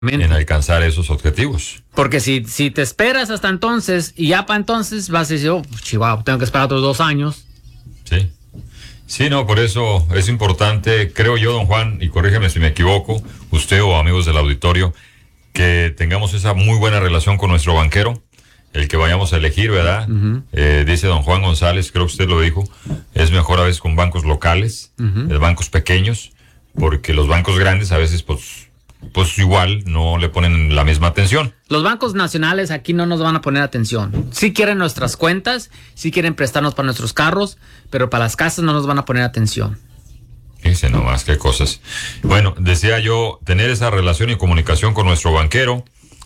en alcanzar esos objetivos. Porque si te esperas hasta entonces y ya para entonces vas a decir, oh, chihuahua, tengo que esperar otros 2 años. Sí. Sí, no, por eso es importante, creo yo, don Juan, y corrígeme si me equivoco, usted o amigos del auditorio, que tengamos esa muy buena relación con nuestro banquero, el que vayamos a elegir, ¿verdad? Uh-huh. Dice don Juan González, creo que usted lo dijo, es mejor a veces con bancos locales, bancos pequeños, porque los bancos grandes a veces, pues igual no le ponen la misma atención. Los bancos nacionales aquí no nos van a poner atención. Sí quieren nuestras cuentas, sí quieren prestarnos para nuestros carros, pero para las casas no nos van a poner atención. Dice nomás qué cosas. Bueno, decía yo, tener esa relación y comunicación con nuestro banquero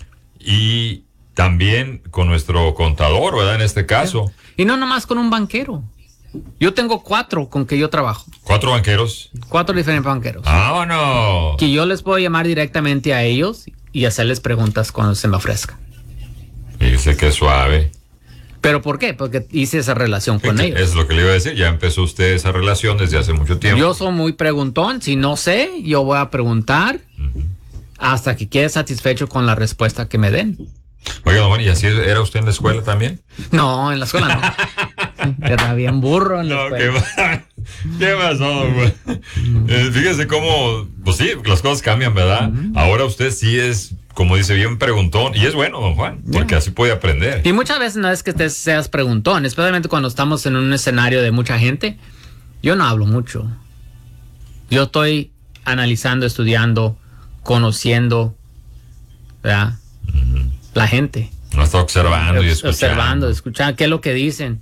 y también con nuestro contador, ¿verdad? En este caso. Y no nomás con un banquero. Yo tengo 4 con que yo trabajo. 4 banqueros. 4 diferentes banqueros. ¡Vámonos! Que yo les puedo llamar directamente a ellos y hacerles preguntas cuando se me ofrezca. Dice que suave. ¿Pero por qué? Porque hice esa relación con ellos. Es lo que le iba a decir. Ya empezó usted esa relación desde hace mucho tiempo. Yo soy muy preguntón. Si no sé, yo voy a preguntar hasta que quede satisfecho con la respuesta que me den. Oiga, don Juan, ¿y así era usted en la escuela también? No, en la escuela no. Era bien burro en la escuela. ¿Qué pasó, don Juan? Fíjese cómo, pues sí, las cosas cambian, ¿verdad? Ahora usted sí es, como dice, bien preguntón. Y es bueno, don Juan, porque así puede aprender. Y muchas veces no es que te seas preguntón, especialmente cuando estamos en un escenario de mucha gente. Yo no hablo mucho. Yo estoy analizando, estudiando, conociendo, ¿verdad? La gente. No está observando y escuchando. Observando, escuchando qué es lo que dicen.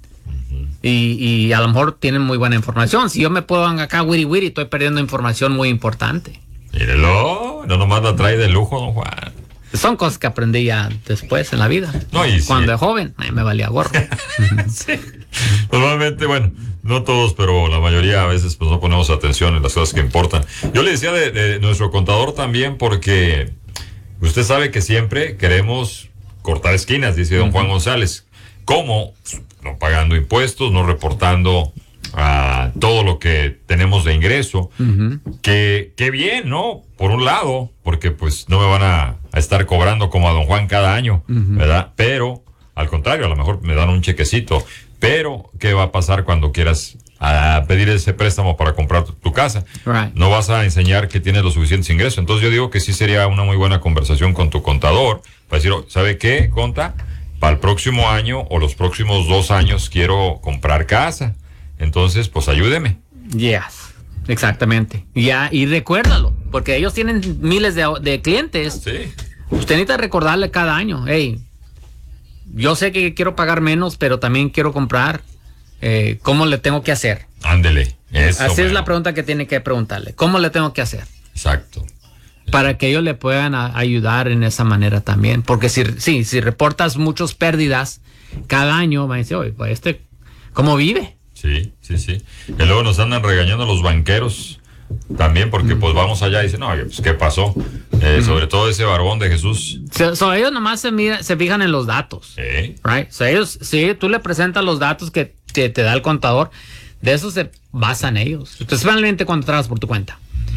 Y a lo mejor tienen muy buena información. Si yo me puedo acá wiri, estoy perdiendo información muy importante. Mírelo, no nomás la trae de lujo, don Juan. Son cosas que aprendí ya después en la vida. No, y cuando sí. de joven, me valía gorro. Sí. Normalmente, bueno, no todos, pero la mayoría a veces pues no ponemos atención en las cosas que importan. Yo le decía de nuestro contador también porque usted sabe que siempre queremos cortar esquinas, dice don Juan González. ¿Cómo? No pagando impuestos, no reportando todo lo que tenemos de ingreso. Que bien, ¿no? Por un lado, porque pues no me van a estar cobrando como a don Juan cada año, ¿verdad? Pero, al contrario, a lo mejor me dan un chequecito. Pero, ¿qué va a pasar cuando quieras pedir ese préstamo para comprar tu casa? Right. No vas a enseñar que tienes los suficientes ingresos. Entonces yo digo que sí sería una muy buena conversación con tu contador para decir, ¿sabe qué, conta? Para el próximo año o los próximos 2 años quiero comprar casa. Entonces, pues ayúdeme. Yes, exactamente. Y recuérdalo, porque ellos tienen miles de clientes. Sí. Usted necesita recordarle cada año, hey, yo sé que quiero pagar menos, pero también quiero comprar. ¿Cómo le tengo que hacer? Ándele. Eso, así es la pregunta que tiene que preguntarle. ¿Cómo le tengo que hacer? Exacto. Para que ellos le puedan ayudar en esa manera también. Porque si reportas muchas pérdidas cada año, va a decir, oye, pues ¿cómo vive? Sí. Y luego nos andan regañando los banqueros también porque pues vamos allá y dicen, no, pues ¿qué pasó? Sobre todo ese barbón de Jesús. Ellos nomás se fijan en los datos. Right? Ellos, si tú le presentas los datos que te da el contador, de eso se basan ellos. Especialmente cuando trabajas por tu cuenta.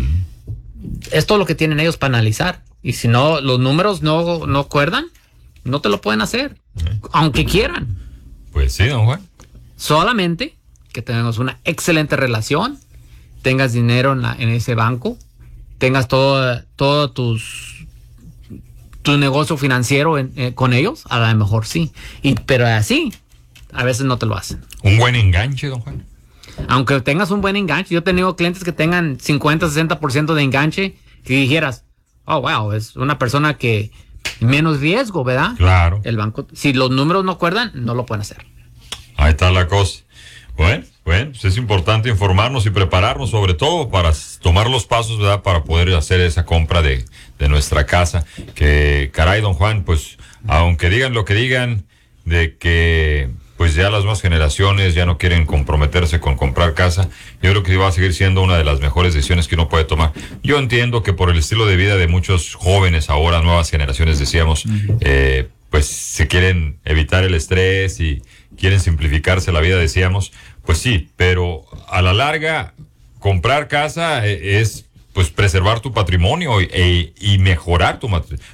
Es todo lo que tienen ellos para analizar. Y si no, los números no acuerdan, no te lo pueden hacer. Aunque quieran. Pues sí, don Juan. Solamente que tengamos una excelente relación, tengas dinero en ese banco, tengas todo tu negocio financiero con ellos, a lo mejor sí. Pero así, a veces no te lo hacen. Un buen enganche, don Juan. Aunque tengas un buen enganche, yo he tenido clientes que tengan 50-60% de enganche, que dijeras, oh, wow, es una persona que menos riesgo, ¿verdad? Claro. El banco, si los números no acuerdan, no lo pueden hacer. Ahí está la cosa. Bueno, pues es importante informarnos y prepararnos, sobre todo para tomar los pasos, ¿verdad? Para poder hacer esa compra de nuestra casa. Que, caray, don Juan, pues, aunque digan lo que digan, de que pues ya las nuevas generaciones ya no quieren comprometerse con comprar casa, yo creo que va a seguir siendo una de las mejores decisiones que uno puede tomar. Yo entiendo que por el estilo de vida de muchos jóvenes ahora, nuevas generaciones, decíamos, pues se quieren evitar el estrés y quieren simplificarse la vida, decíamos, pues sí, pero a la larga comprar casa es pues preservar tu patrimonio y mejorar